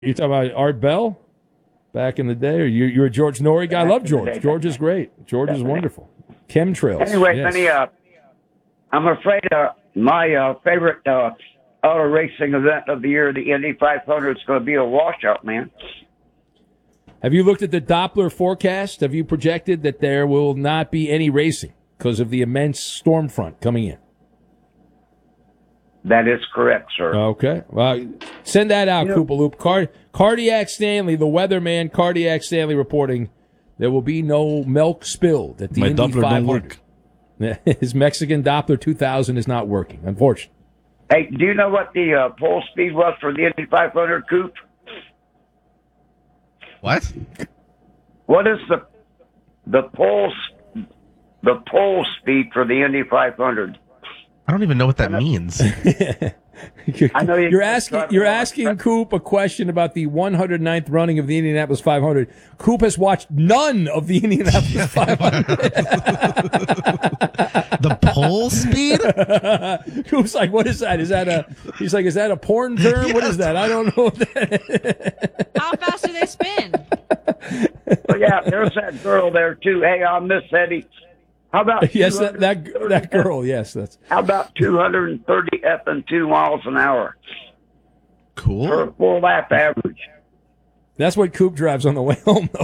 You talking about Art Bell back in the day, or you're a George Norrie guy? I love George. George is great. George is wonderful. Chemtrails. Anyway, yes. Benny, I'm afraid my favorite auto racing event of the year, the Indy 500, is going to be a washout, man. Have you looked at the Doppler forecast? Have you projected that there will not be any racing because of the immense storm front coming in? That is correct, sir. Okay. Well, send that out, Koopa Loop. Cardiac Stanley, the weatherman, Cardiac Stanley reporting there will be no milk spilled at the Indy Doppler 500. don't work. His Mexican Doppler 2000 is not working, unfortunately. Hey, do you know what the pole speed was for the Indy 500, Coop? What? What is the pole speed for the Indy 500? I don't even know what that means. I know you're asking Coop a question about the 109th running of the Indianapolis 500. Coop has watched none of the Indianapolis 500. The pole speed? Coop's like, what is that? He's like, is that a porn term? Yes. What is that? I don't know what that is. How fast do they spin? Well, yeah, there's that girl there too. Hey, I'm Miss Eddie. How about yes, that girl? Yes, that's. How about 230 F&2 miles an hour Cool. for a full lap average? That's what Coop drives on the way home, though.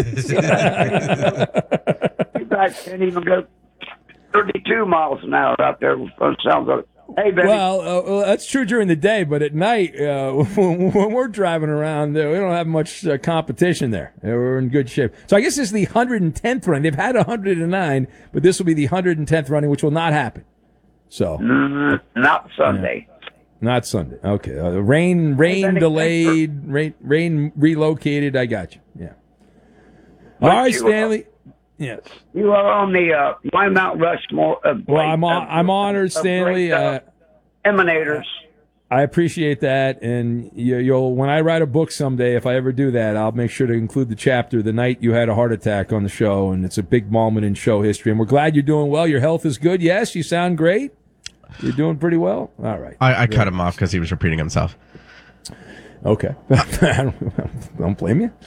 You guys can't even go 32 miles an hour out there. Sounds like. Hey, baby. Well, that's true during the day, but at night, when we're driving around, we don't have much competition there. We're in good shape. So I guess this is the 110th running. They've had 109, but this will be the 110th running, which will not happen. So not Sunday. Yeah. Not Sunday. Okay. Rain delayed, rain relocated. I got you. Yeah. All right, Stanley. Yes. You are on the my Mount Rushmore. Well, I'm honored, Stanley. Emanators. I appreciate that, and you'll when I write a book someday, if I ever do that, I'll make sure to include the chapter the night you had a heart attack on the show, and it's a big moment in show history. And we're glad you're doing well. Your health is good. Yes, you sound great. You're doing pretty well. All right. I cut him off because he was repeating himself. Okay. I don't blame you.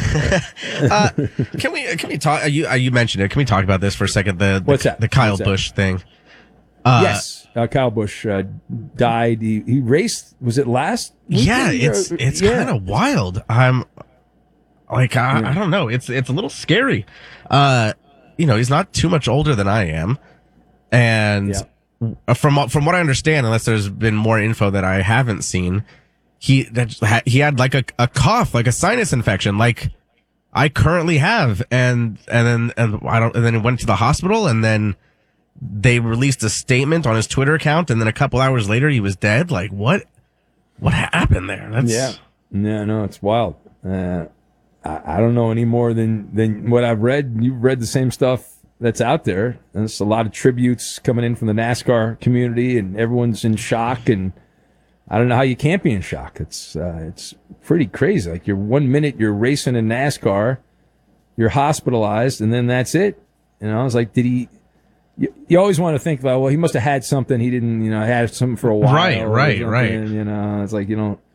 Can we talk? You mentioned it. Can we talk about this for a second? What's that? The Kyle Busch thing. Yes. Kyle Busch died. He raced. Was it last weekend? Yeah, it's kind of wild. I'm like I don't know. It's a little scary. He's not too much older than I am, and from what I understand, unless there's been more info that I haven't seen. He had like a cough, like a sinus infection, like I currently have, and then he went to the hospital, and then they released a statement on his Twitter account, and then a couple hours later he was dead. Like what happened there? No, it's wild. I don't know any more than what I've read. You've read the same stuff that's out there. There's a lot of tributes coming in from the NASCAR community, and everyone's in shock and. I don't know how you can't be in shock. It's pretty crazy. Like you're 1 minute you're racing in NASCAR, you're hospitalized, and then that's it. It's like, did he? You always want to think about, well, he must have had something. He didn't, had something for a while. Right. It's like you don't.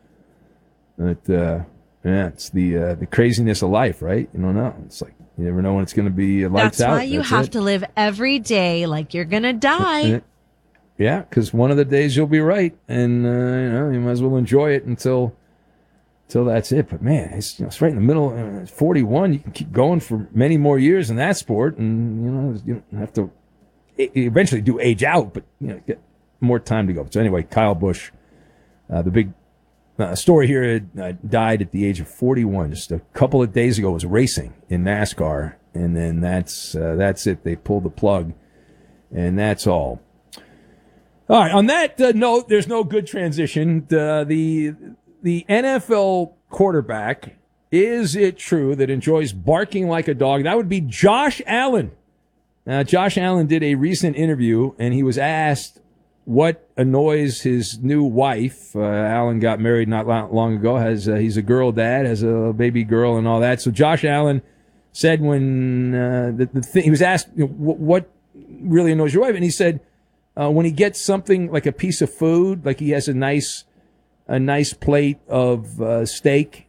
It's the craziness of life, right? You don't know. It's like you never know when it's going to be lights out. That's why you have to live every day like you're going to die. Yeah, because one of the days you'll be right, and you might as well enjoy it until that's it. But man, it's right in the middle. 41, you can keep going for many more years in that sport, and you don't have to eventually do age out, but get more time to go. So anyway, Kyle Busch, the big story here, died at the age of 41. Just a couple of days ago, was racing in NASCAR, and then that's it. They pulled the plug, and that's all. All right. On that note, there's no good transition. The NFL quarterback, is it true that enjoys barking like a dog? That would be Josh Allen. Josh Allen did a recent interview, and he was asked what annoys his new wife. Allen got married not long ago. He's a girl dad, has a baby girl, and all that. So Josh Allen said when he was asked what really annoys your wife, and he said. When he gets something like a piece of food, like he has a nice a nice plate of steak